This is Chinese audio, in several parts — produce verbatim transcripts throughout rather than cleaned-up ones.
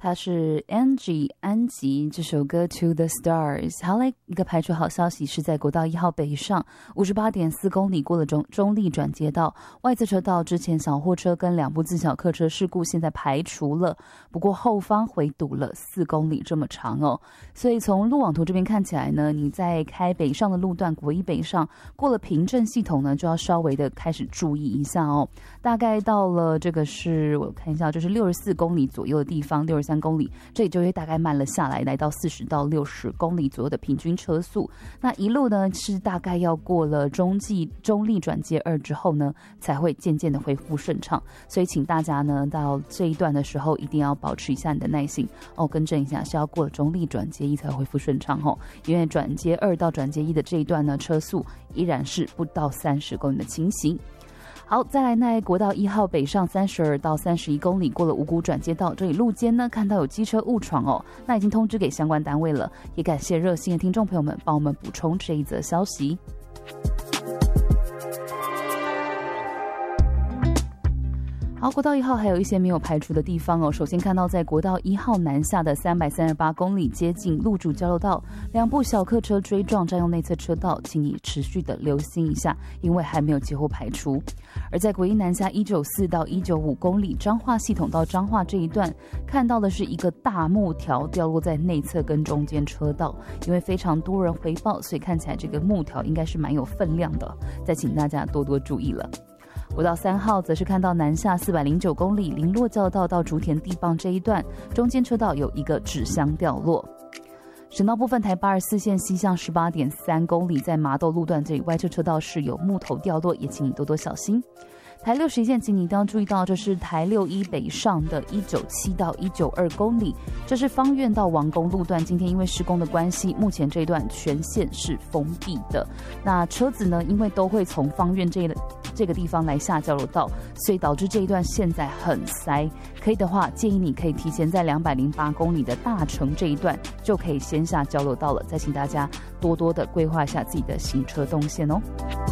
它是 Angie 安吉这首歌 To the Stars。 好，来一个排除好消息，是在国道一号北上 五十八点四公里过了中中立转接道，外侧车道之前小货车跟两部自小客车事故现在排除了，不过后方回堵了四公里这么长哦。所以从路网图这边看起来呢，你在开北上的路段国一北上过了平镇系统呢，就要稍微的开始注意一下哦。大概到了这个是我看一下，就是六十四公里左右的地方，六十三公里，这里就会大概慢了下来，来到四十到六十公里左右的平均车速。那一路呢是大概要过了中继中立转接二之后呢，才会渐渐的恢复顺畅。所以请大家呢到这一段的时候，一定要保持一下你的耐心哦。更正一下，是要过了中立转接一才恢复顺畅哦。因为转接二到转接一的这一段呢，车速依然是不到三十公里的情形。好，再来在国道一号北上三十二到三十一公里，过了五股转接道，这里路肩呢看到有机车误闯哦，那已经通知给相关单位了，也感谢热心的听众朋友们帮我们补充这一则消息。好，国道一号还有一些没有排除的地方哦。首先看到在国道一号南下的三百三十八公里，接近路主交流道，两部小客车追撞占用内侧车道，请你持续的留心一下，因为还没有几乎排除。而在国一南下一九四到一九五公里，彰化系统到彰化这一段，看到的是一个大木条掉落在内侧跟中间车道，因为非常多人回报，所以看起来这个木条应该是蛮有分量的，再请大家多多注意了。国道三号则是看到南下四百零九公里，林落交道到竹田地磅这一段，中间车道有一个纸箱掉落。省道部分，台八十四线西向十八点三公里，在麻豆路段这里外侧车道是有木头掉落，也请你多多小心。台六十一线，请你一定要注意到，这是台六一北上的一九七到一九二公里，这是芳苑到王宫路段，今天因为施工的关系，目前这一段全线是封闭的。那车子呢，因为都会从芳苑这这个地方来下交流道，所以导致这一段现在很塞。可以的话，建议你可以提前在两百零八公里的大城这一段就可以先下交流道了。再请大家多多的规划一下自己的行车动线哦。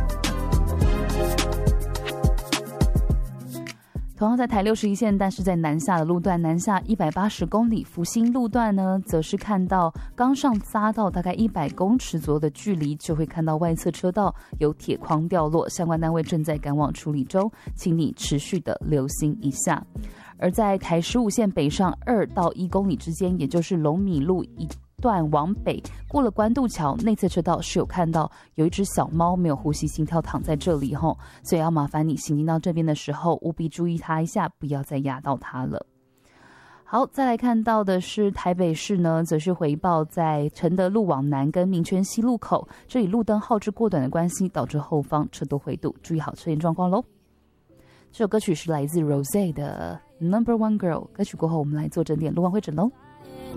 同样在台六十一线，但是在南下的路段，南下一百八十公里，福兴路段呢，则是看到刚上匝道大概一百公尺左右的距离，就会看到外侧车道有铁框掉落，相关单位正在赶往处理中，请你持续的留心一下。而在台十五线北上二到一公里之间，也就是龙米路一段往北，过了关渡桥，内侧车道是有看到有一只小猫没有呼吸心跳躺在这里吼，所以要麻烦你行进到这边的时候，务必注意它一下，不要再压到它了。好，再来看到的是台北市呢，则是回报在承德路往南跟民权西路口，这里路灯耗至过短的关系，导致后方车多回堵，注意好车前状况咯。这首歌曲是来自 Rosé 的 Number One Girl， 歌曲过后我们来做整点路况会诊咯。